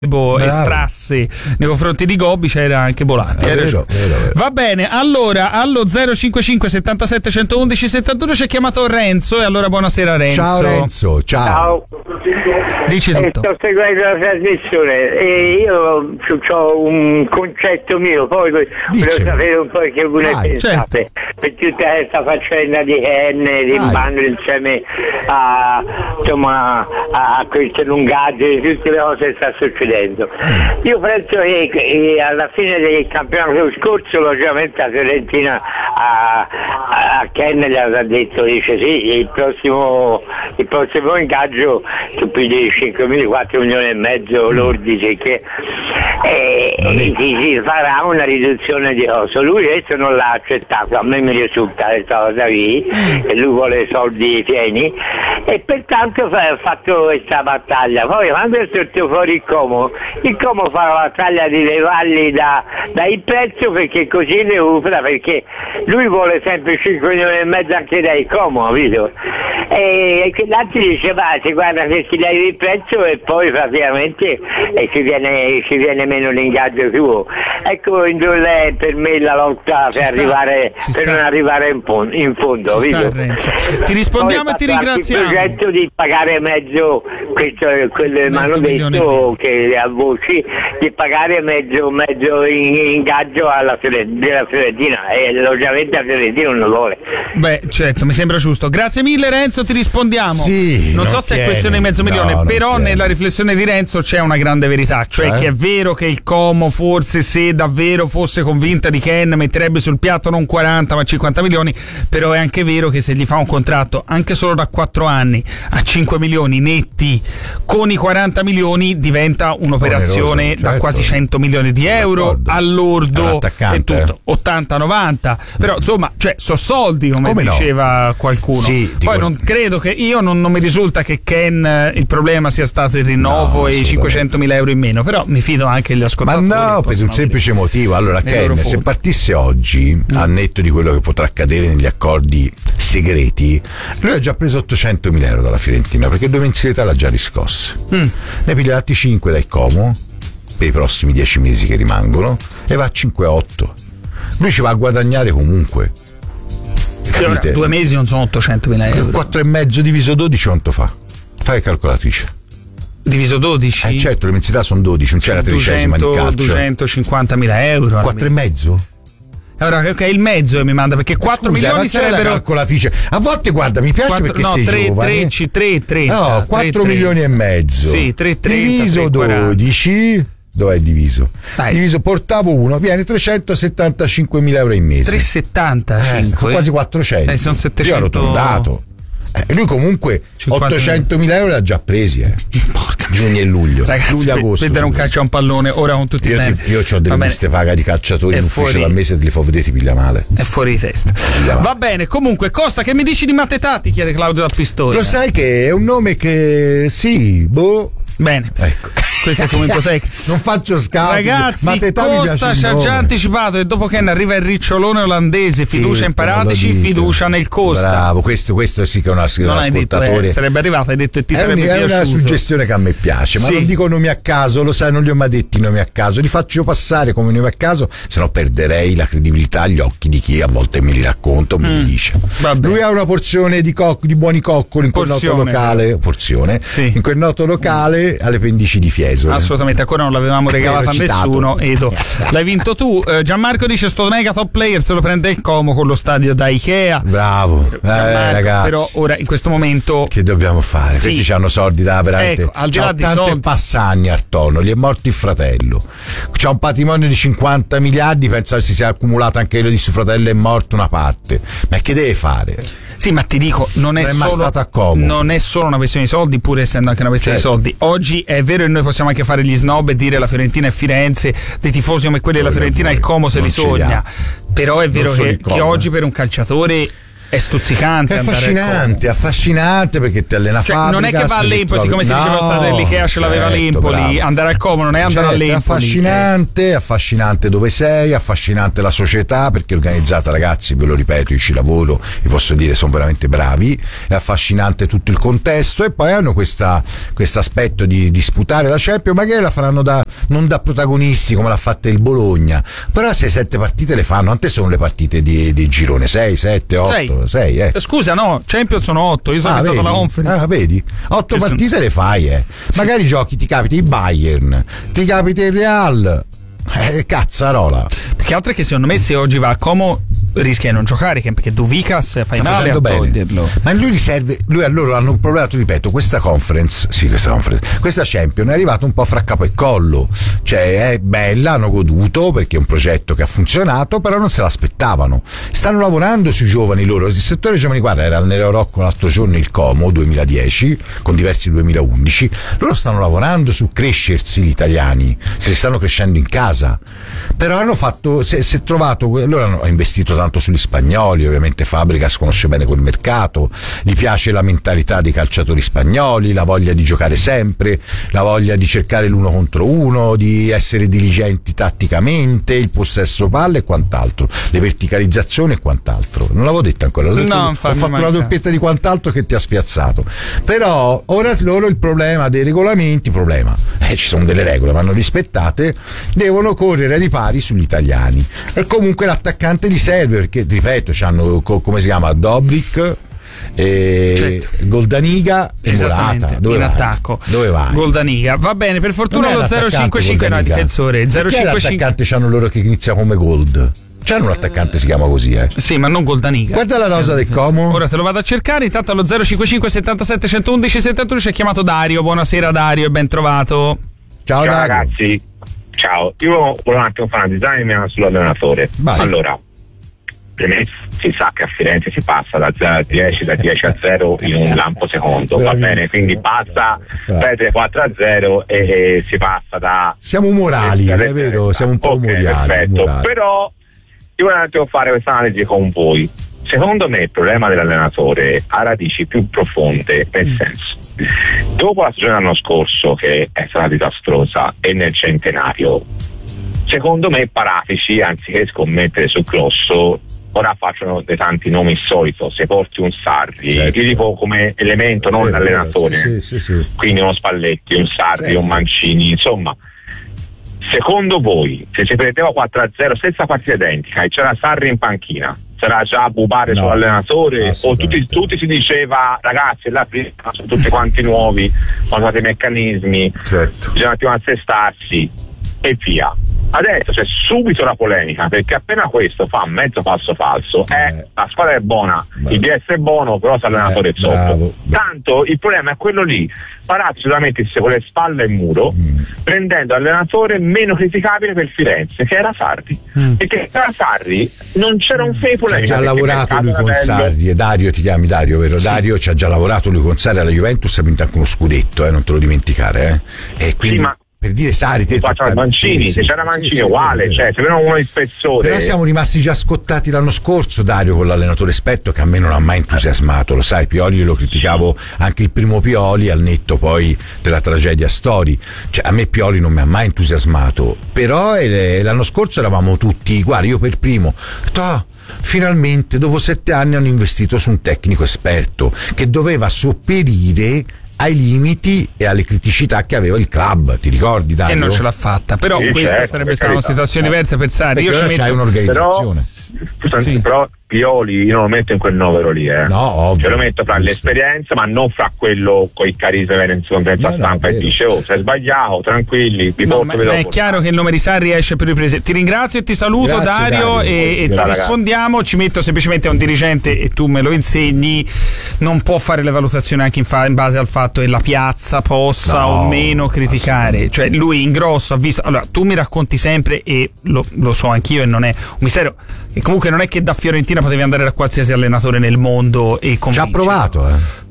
estrasse nei confronti di Gobbi, c'era anche Bolatti. Vero. Va bene, allora allo 055 77 111 71 ci ha chiamato Renzo, e allora buonasera Renzo. Ciao Renzo, ciao. Dici tutto. Sto seguendo la trasmissione e io ho un concetto mio, poi volevo sapere un po' che voi ne pensate, per tutta questa faccenda di Ken, di bando insieme a queste lungaggini, tutte le cose che sta succedendo. Io penso che alla fine del campionato scorso, logicamente la Fiorentina a Ken gli ha detto, dice sì, il prossimo ingaggio tu pigli 4 milioni e mezzo lordi, che si farà una riduzione di costo. Lui adesso non l'ha accettato, a me mi risulta questa cosa qui, e lui vuole soldi pieni, e pertanto ha fatto questa battaglia. Poi quando è sortito fuori il Como fa la battaglia di levarli dai prezzo, perché così ne ufra, perché lui vuole sempre 5 milioni e mezzo anche dai Como, capito? E l'altro dice guarda che si levi il prezzo e poi praticamente ci viene meno l'ingaggio tuo. Ecco per me la lotta per non arrivare in fondo, ti rispondiamo e ti ringraziamo. Il progetto di pagare mezzo, quello mi hanno detto che a voci, di pagare mezzo ingaggio della Fiorentina, e logicamente la Fiorentina non lo vuole. Beh, certo, mi sembra giusto. Grazie mille Renzo, ti rispondiamo. Non so se è questione di mezzo milione, però nella riflessione di Renzo c'è una grande verità, cioè che è vero che il Como forse, se davvero fosse convinta di Ken, metterebbe sul piatto non 40 ma 50 milioni, però è anche vero che se gli fa un contratto anche solo da 4 anni a 5 milioni netti, con i 40 milioni diventa un'operazione da quasi 100 milioni di euro all'ordo e tutto, 80-90, però insomma, sono soldi, come diceva qualcuno. Poi non credo che, non mi risulta che Ken il problema sia stato il rinnovo e i 500.000 euro in meno, però mi fido anche degli ascoltatori. Ma no, per un semplice motivo. Allora Ken, se partisse oggi, a netto di quello che potrà accadere negli accordi segreti, lui ha già preso 800.000 euro dalla Fiorentina, perché 2 mensilità l'ha già riscosse. Ne piglia altri 5 dai Como per i prossimi 10 mesi che rimangono e va a 5,8. Lui ci va a guadagnare comunque. Ora, 2 mesi non sono 800.000 euro. 4,5 diviso 12 quanto fa? Fai la calcolatrice. Diviso 12? Certo, le mensilità sono 12, non c'è la 13ª di calcio. 250.000 euro. 4,5? Allora, il mezzo mi manda, perché 4 milioni sarebbero. La calcolatrice. A volte, guarda, mi piace perché sei giovane. 3,30. No, 4 milioni e mezzo. Sì, 3,30. Diviso 12. Dov'è diviso? Diviso portavo 1, viene 375.000 euro in mese. 375? Quasi 400. Sono 700. Io ero tondato. Lui comunque 800.000 euro li ha già presi, Porca giugno e luglio. Ragazzi, luglio, agosto. Vedere un calcio a un pallone ora con tutti i Io ho delle buste paga di calciatori in ufficio da mese, te li fa vedere, ti piglia male. È fuori di testa. Va bene, comunque Costa, che mi dici di Mattetati? Chiede Claudio da Pistoia. Lo sai che è un nome che bene, ecco. Questo è il commento tecnico. Non faccio scambio. Ragazzi, Costa ci ha già anticipato e dopo che arriva il ricciolone olandese, fiducia in Paratici, fiducia nel Costa. Bravo, questo sì che è un ascoltatore. Sarebbe arrivato, hai detto, e ti sarebbe piaciuto. È una suggestione che a me piace, ma non dico nomi a caso, lo sai, non li ho mai detti nomi a caso, li faccio passare come nomi a caso, se no perderei la credibilità agli occhi di chi a volte me li racconta o me li dice. Lui ha una porzione di buoni coccoli in quel noto locale, in quel noto locale alle pendici di Fiesole. Assolutamente, ancora non l'avevamo regalata a nessuno. Edo, l'hai vinto tu. Gianmarco dice: sto mega top player se lo prende il Como con lo stadio da Ikea. Bravo, ragazzi. Però ora in questo momento che dobbiamo fare? Questi hanno soldi da veramente. Ecco, al di là di tante soldi, Passagni al tono, gli è morto il fratello. C'ha un patrimonio di 50 miliardi, pensa che si sia accumulato anche quello di suo fratello, è morto una parte. Ma che deve fare? Sì, ma ti dico, non è solo una questione di soldi, pur essendo anche una questione di soldi. Oggi è vero che noi possiamo anche fare gli snob e dire la Fiorentina è Firenze, dei tifosi come quelli della Fiorentina il Como se li sogna. Però è vero che oggi per un calciatore È stuzzicante, è affascinante perché ti allena Fabregas. Non è che va all'Empoli, come si diceva stato dell'Ikea, ce l'aveva l'Empoli. Bravo. Andare al Como non è andare all'Empoli. È affascinante dove sei, affascinante la società perché è organizzata, ragazzi, ve lo ripeto, io ci lavoro, vi posso dire, sono veramente bravi, è affascinante tutto il contesto e poi hanno questo aspetto di disputare la Champions, magari la faranno non da protagonisti come l'ha fatta il Bologna, però 6-7 partite le fanno. Quante sono le partite di girone? 6, 7, 8, 6 Scusa, no, Champions sono 8, io sono abituato alla Conference. Vedi? 8 partite le fai, sì. Magari giochi, ti capita il Bayern, ti capita il Real. Cazzarola. Perché altro è che secondo me se oggi va a Como rischia di non giocare, perché Duvikas fai male a toglierlo. Ma lui gli serve, allora hanno un problema, ti ripeto, questa Champions è arrivata un po' fra capo e collo, cioè è bella, hanno goduto perché è un progetto che ha funzionato, però non se l'aspettavano. Stanno lavorando sui giovani loro, il settore giovani, guarda, era nell'Eurocco l'altro giorno il Como 2010 con diversi 2011, loro stanno lavorando su crescersi gli italiani, se li stanno crescendo in casa. Però hanno fatto, si è trovato, loro hanno investito tanto sugli spagnoli, ovviamente Fabregas conosce bene quel mercato, gli piace la mentalità dei calciatori spagnoli, la voglia di giocare sempre, la voglia di cercare l'uno contro uno, di essere diligenti tatticamente, il possesso palle e quant'altro, le verticalizzazioni e quant'altro. Non l'avevo detto ancora, ho fatto una doppietta di quant'altro che ti ha spiazzato. Però ora loro il problema dei regolamenti, ci sono delle regole, vanno rispettate, devono correre ai pari sugli italiani e comunque l'attaccante gli serve perché, ripeto, c'hanno come si chiama Dobric e Goldaniga e Morata in attacco. Dove vai? Goldaniga, va bene, per fortuna lo 055 no, difensore 055. L'attaccante c'hanno loro che inizia come Gold. C'hanno un attaccante si chiama così, Sì, ma non Goldaniga. Guarda la rosa del Como. Ora te lo vado a cercare. Intanto allo 055 77 111 71 ci ha chiamato Dario. Buonasera Dario e ben trovato. Ciao Dario. Ragazzi. Ciao, io volevo un attimo fare una disamina sull'allenatore. Allora, premesso, si sa che a Firenze si passa da 0 a 10, da 10 a 0 in un lampo secondo, va bene? Quindi basta perdere 4 a 0 e si passa da... Siamo umorali, è vero, siamo un po' umorali. Perfetto, però io volevo un attimo fare questa analisi con voi. Secondo me il problema dell'allenatore ha radici più profonde, nel senso, dopo la stagione dell'anno scorso che è stata disastrosa e nel centenario, secondo me Paratici, anziché scommettere su Grosso, ora facciano dei tanti nomi solito, se porti un Sarri, io dico come elemento, non l'allenatore, sì. Quindi uno Spalletti, un Sarri, un Mancini, insomma. Secondo voi, se si perdeva 4-0, stessa partita identica e c'era Sarri in panchina, sarà già a bubare sull'allenatore o tutti si diceva ragazzi la prima sono tutti quanti nuovi, sono stati i meccanismi, bisogna un attimo assestarsi e via. Adesso c'è subito la polemica perché appena questo fa mezzo passo falso, la squadra è buona, il DS è buono, però l'allenatore è sotto. Tanto il problema è quello lì, Parazzi la mettesse con le spalle al muro, prendendo l'allenatore meno criticabile per Firenze, che era Sarri. Perché tra Sarri non c'era un fei polemica. Ha già lavorato lui con Sarri, e Dario, ti chiami Dario, vero? Sì. Dario ci ha già lavorato lui con Sarri alla Juventus, ha vinto anche uno scudetto, non te lo dimenticare. E quindi... Sì, ma per dire Sarri te facciamo Mancini, se c'era Mancini uguale, cioè se avevano uno di spessore. Però siamo rimasti già scottati l'anno scorso, Dario, con l'allenatore esperto che a me non ha mai entusiasmato, lo sai, Pioli io lo criticavo anche il primo Pioli al netto poi della tragedia Stori, cioè a me Pioli non mi ha mai entusiasmato, però l'anno scorso eravamo tutti, guarda, io per primo finalmente dopo 7 anni hanno investito su un tecnico esperto che doveva sopperire ai limiti e alle criticità che aveva il club, ti ricordi Dario? E non ce l'ha fatta, però questa sarebbe stata una situazione diversa per Sarri. Io ci metto un'organizzazione. Però Pioli io non lo metto in quel novero lì, No, ovvio. Io lo metto fra l'esperienza, ma non fra quello con il carisma che viene in conferenza stampa e dice sei sbagliato, tranquilli, ma è chiaro che il nome di Sarri esce per riprese. Ti ringrazio e ti saluto. Grazie, Dario, e ti rispondiamo. Ci metto semplicemente a un dirigente e tu me lo insegni, non può fare le valutazioni anche in base al fatto che la piazza possa o meno criticare, cioè lui in grosso ha visto, allora tu mi racconti sempre e lo so anch'io e non è un mistero, e comunque non è che da Fiorentina potevi andare da qualsiasi allenatore nel mondo e convincere. Ci ha provato,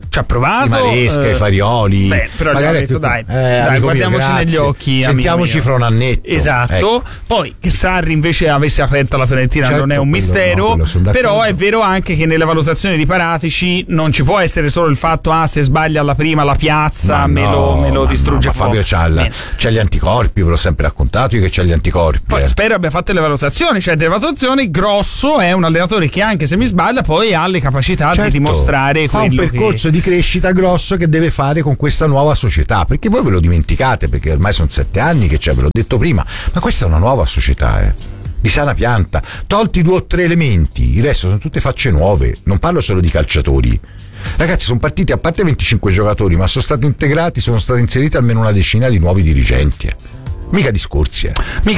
Ci ha provato. I Maresca, i Farioli. Però magari detto, dai, guardiamoci negli occhi. Sentiamoci fra un annetto. Esatto. Ecco. Poi che Sarri invece avesse aperto la Fiorentina, certo, non è un mistero. Però è vero anche che nelle valutazioni di Paratici non ci può essere solo il fatto se sbaglia alla prima la piazza me lo distrugge. Ma Fabio c'ha gli anticorpi, ve l'ho sempre raccontato io che c'ha gli anticorpi. Poi spero abbia fatto le valutazioni, cioè delle valutazioni. Grosso è un allenatore che anche se mi sbaglia poi ha le capacità di dimostrare fa un percorso di crescita grosso che deve fare con questa nuova società, perché voi ve lo dimenticate, perché ormai sono 7 anni che ve l'ho detto prima, ma questa è una nuova società di sana pianta, tolti 2 o 3 elementi, il resto sono tutte facce nuove, non parlo solo di calciatori. Ragazzi, sono partiti a parte 25 giocatori, ma sono stati inseriti almeno una decina di nuovi dirigenti. Mica discorsi.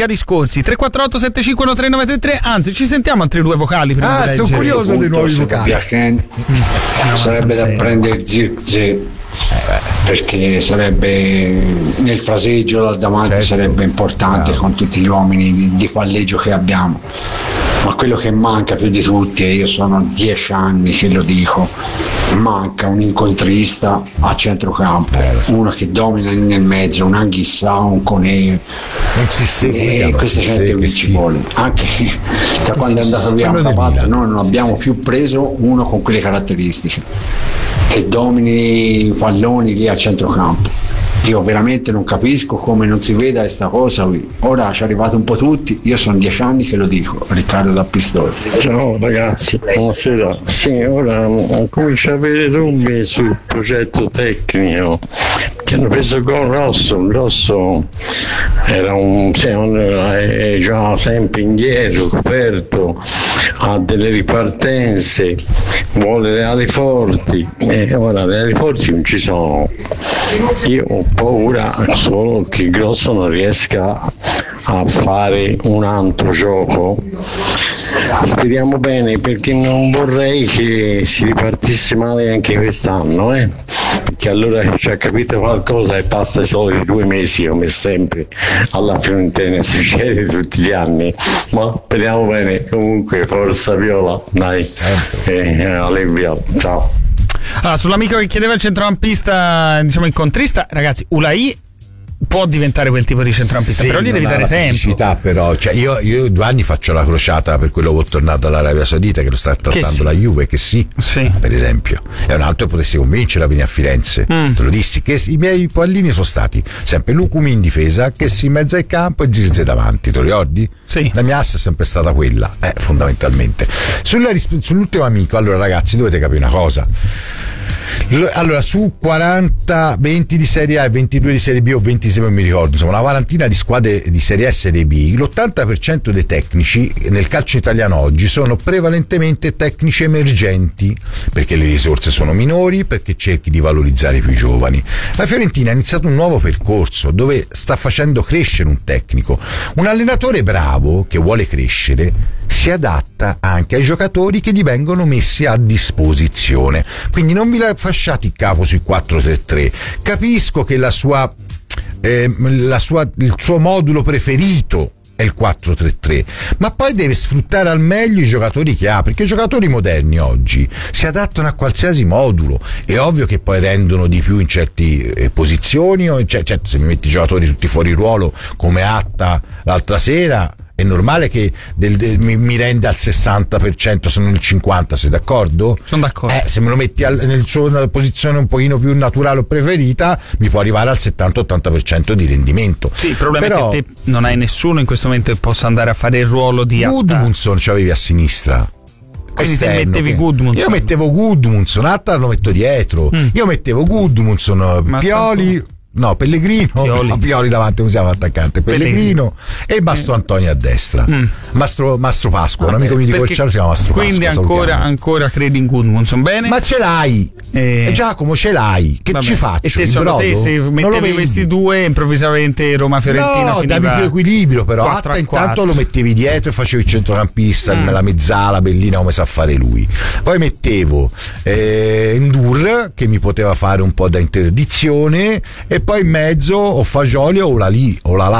348 75 3933. Anzi, ci sentiamo altri 2 vocali prima sono curioso dei nuovi vocali. Sarebbe da prendere Zirkzee, perché sarebbe nel fraseggio là davanti, sarebbe importante con tutti gli uomini di palleggio che abbiamo. Ma quello che manca più di tutti, e io sono 10 anni che lo dico, manca un incontrista a centrocampo, uno che domina nel mezzo, un Anghissà, un Conè, questa gente qui ci vuole, anche da quando è andato via Zapata noi non abbiamo più preso uno con quelle caratteristiche che domini i palloni lì a centrocampo. Io veramente non capisco come non si veda questa cosa qui. Ora ci è arrivato un po' tutti, io sono 10 anni che lo dico, Riccardo da Pistoia. Ciao ragazzi, buonasera. Sì, ora comincio a avere dubbi sul progetto tecnico, che hanno preso con Rosso era è già sempre indietro, coperto, ha delle ripartenze, vuole le ali forti, ora le ali forti non ci sono. Io ho paura solo che Grosso non riesca a fare un altro gioco. Speriamo bene, perché non vorrei che si ripartisse male anche quest'anno, perché allora ci ha capito qualcosa e passa i soliti 2 mesi come sempre alla Fiorentina, succede tutti gli anni, ma speriamo bene. Comunque forza Viola, dai, Alevia, ciao. Allora, sull'amico che chiedeva il centrocampista, diciamo il contrista, ragazzi, Ulai può diventare quel tipo di centrocampista, però gli devi dare tempo. Però, cioè io 2 anni faccio la crociata per quello che ho tornato all'Arabia Saudita, che lo sta trattando la Juve, che sì, per esempio, è un altro che potessi convincere a venire a Firenze. Te lo dissi, che i miei pallini sono stati sempre Lucumi in difesa, che si in mezzo al campo e Zirkzee davanti, te lo ricordi? Sì. La mia asse è sempre stata quella, fondamentalmente. Sull'ultimo amico, allora ragazzi, dovete capire una cosa. Allora, su 40, 20 di Serie A e 22 di Serie B o 20 se non mi ricordo, insomma una quarantina di squadre di Serie A e Serie B, l'80% dei tecnici nel calcio italiano oggi sono prevalentemente tecnici emergenti, perché le risorse sono minori, perché cerchi di valorizzare i più giovani. La Fiorentina ha iniziato un nuovo percorso dove sta facendo crescere un tecnico. Un allenatore bravo che vuole crescere si adatta anche ai giocatori che gli vengono messi a disposizione, quindi non vi fasciate il capo sui 4-3-3. Capisco che il suo modulo preferito è il 4-3-3, ma poi deve sfruttare al meglio i giocatori che ha, perché i giocatori moderni oggi si adattano a qualsiasi modulo. È ovvio che poi rendono di più in certe posizioni, certo, se mi metti i giocatori tutti fuori ruolo come Atta l'altra sera, è normale che mi renda al 60%, se non il 50%, sei d'accordo? Sono d'accordo. Se me lo metti nel suo posizione un pochino più naturale o preferita, mi può arrivare al 70-80% di rendimento. Sì, il problema è che te non hai nessuno in questo momento che possa andare a fare il ruolo di Gudmundsson c'avevi a sinistra. Quindi te mettevi Gudmundsson. Io mettevo Gudmundsson, Atta lo metto dietro. Io mettevo Gudmundsson, Pioli. No, Pellegrino, Pioli davanti, usiamo l'attaccante, Pellegrino e Mastro Antonio a destra. Mastro Pasqua, un amico mio di Corciano si chiama Mastro Pasqua. Quindi ancora credi in Gudmundsson, bene? Ma ce l'hai, Giacomo, ce l'hai, che ci faccio? E te secondo te se mettevi questi due improvvisamente Roma-Fiorentina no, davi più equilibrio, però Atta intanto lo mettevi dietro e facevi il centrocampista, la mezzala bellina come sa fare lui. Poi mettevo Ndur che mi poteva fare un po' da interdizione, e poi in mezzo o Fagioli o la là.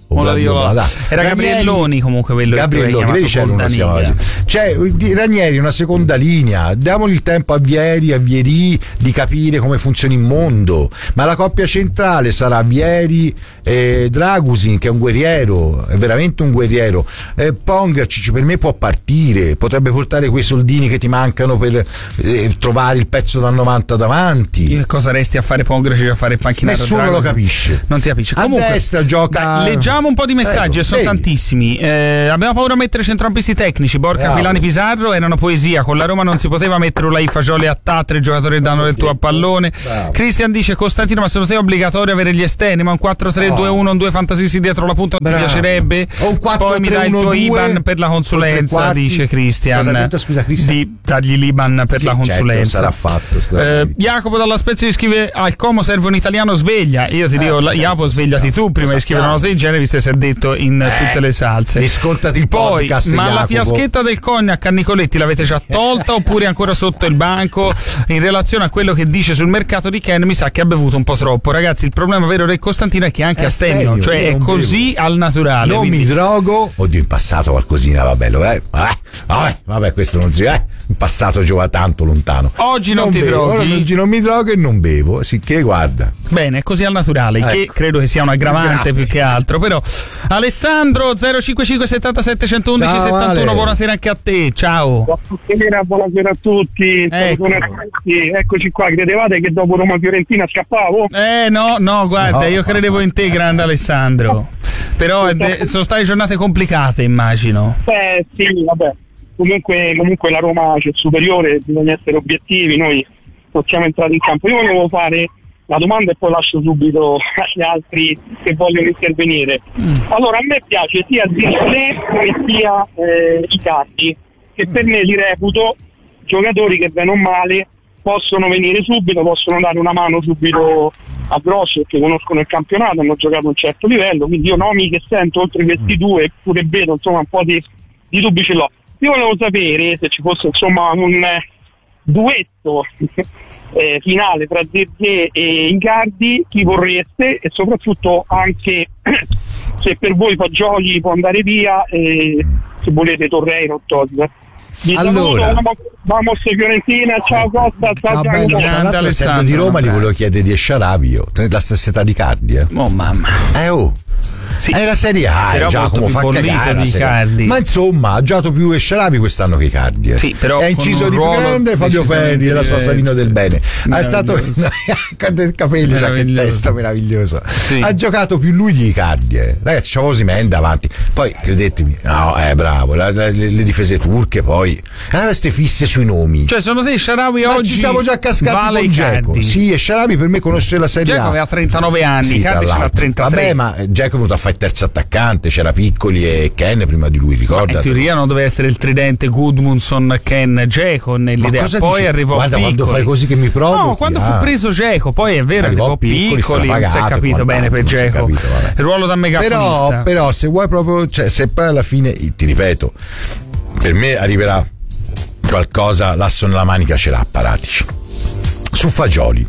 Era Gabrielloni comunque quello. Gabrielloni, vedi c'è una cioè Ranieri una seconda linea, diamogli il tempo a Vieri di capire come funziona il mondo, ma la coppia centrale sarà Vieri e Dragusin, che è un guerriero, è veramente un guerriero. Pongracic per me può partire, potrebbe portare quei soldini che ti mancano per trovare il pezzo da 90 davanti. Io cosa resti a fare Pongracic, a fare il panchinato? Nessuno Dragusin? Lo capisce, non si capisce. Comunque, a destra gioca. Leggiamo un po' di messaggi, sono tantissimi. Abbiamo paura a mettere centrocampisti tecnici. Borca, Aquilani, Pizarro erano poesia. Con la Roma non si poteva mettere Ulai, Fagioli, Attà, 3 giocatori danno del tuo a pallone. Cristian dice: Costantino, ma secondo te è obbligatorio avere gli esterni? Ma un 4-3-2-1, un 2 fantasisi dietro la punta non ti piacerebbe? O un 4-3-1-2, poi mi dai il tuo IBAN per la consulenza, dice Cristian. Cosa ha detto, scusa, Cristian? Dagli l'IBAN per la consulenza. Certo, sarà fatto. Jacopo dalla Spezia scrive: al Como serve un italiano sveglia. Io ti dico, Jacopo, svegliati tu prima di scrivere una cosa del genere, visto che si è detto in tutte le salse. Riscoltati il podcast. Ma Jacopo, la fiaschetta del cognac a Nicoletti l'avete già tolta oppure ancora sotto il banco? In relazione a quello che dice sul mercato di Ken, mi sa che ha bevuto un po' troppo. Ragazzi, il problema vero del Costantino è che è anche astemio, cioè è così al naturale. Non mi drogo. Oddio, in passato qualcosina, vabbè, questo non si in passato giova tanto lontano. Oggi non ti droghi? Oggi non mi drogo e non bevo, sicché guarda. Bene, è così al naturale, che credo che sia un aggravante più che altro. Però Alessandro 055 77 111 ciao, 71, Ale. Buonasera anche a te, ciao. Buonasera a tutti. Eccoci qua, credevate che dopo Roma-Fiorentina scappavo? No, guarda, io credevo in te, grande Alessandro. Però sono state giornate complicate, immagino. Sì, vabbè. Comunque la Roma c'è superiore, bisogna essere obiettivi, noi non siamo entrati in campo. Io volevo fare la domanda e poi lascio subito agli altri che vogliono intervenire. Allora, a me piace sia Zirkzee che sia Icardi, che per me li reputo giocatori che bene o male possono venire subito, possono dare una mano subito a grossi, perché conoscono il campionato, hanno giocato a un certo livello, quindi io nomi che sento oltre questi due, pure vedo insomma un po' di dubbi ce l'ho. Io volevo sapere se ci fosse insomma un duetto finale tra Zirkzee e Icardi, chi vorreste, e soprattutto anche se per voi Fagioli può andare via e se volete Torreira o Todiver. Allora, vamos Fiorentina, ciao Costa, ciao Gianni. Tra l'altro, essendo di Roma, li volevo chiedere di Esciarabi, la stessa età di Icardi. Oh mamma. Sì. È la Serie A, Giacomo fa cagare. Ma insomma, ha giocato più Esciarabi quest'anno che Icardi. Sì, però è inciso di più grande Fabio Ferri, la sua Savino del Bene. È stato capelli, già che testa meravigliosa. Sì. Ha giocato più lui di Icardi. Ragazzi, c'è Osimhen davanti. Poi credetemi, bravo, le difese turche, poi queste fisse sui nomi. Cioè, secondo te Esciarabi oggi ci siamo già cascati vale con Dzeko. Sì, Esciarabi per me conosce la Serie A. Dzeko aveva 39 anni, Icardi ce l'ha 33. Vabbè, ma Dzeko è venuto a fare il terzo attaccante, c'era Piccoli e Ken prima di lui, ricorda? In teoria non doveva essere il tridente Gudmundsson, Ken, Dzeko nell'idea. Poi arrivò Guarda, Piccoli. quando fai così che mi provo. No, quando fu preso Dzeko, poi è vero, arrivò Piccoli, non si è capito bene per Dzeko. Il ruolo da megafonista. Però se vuoi proprio, cioè, se poi alla fine, ti ripeto, per me arriverà qualcosa, l'asso nella manica ce l'ha Paratici. Su Fagioli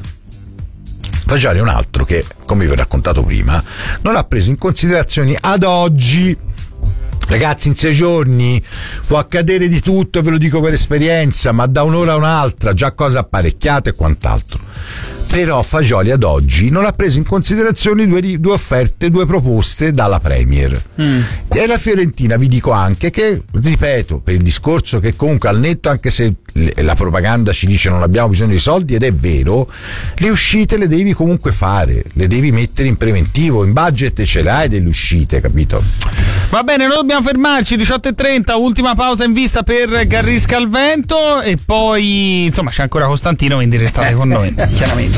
è un altro che, come vi ho raccontato prima, non ha preso in considerazione ad oggi. Ragazzi, in 6 giorni può accadere di tutto, ve lo dico per esperienza, ma da un'ora a un'altra già cose apparecchiate e quant'altro. Però Fagioli ad oggi non ha preso in considerazione due offerte, 2 proposte dalla Premier. E la Fiorentina, vi dico anche che, ripeto, per il discorso che comunque al netto, anche se la propaganda ci dice non abbiamo bisogno di soldi, ed è vero, le uscite le devi comunque fare, le devi mettere in preventivo, in budget ce l'hai delle uscite, capito? Va bene, noi dobbiamo fermarci, 18:30, ultima pausa in vista per Garrisca al Vento e poi insomma c'è ancora Costantino, quindi restate con noi, chiaramente.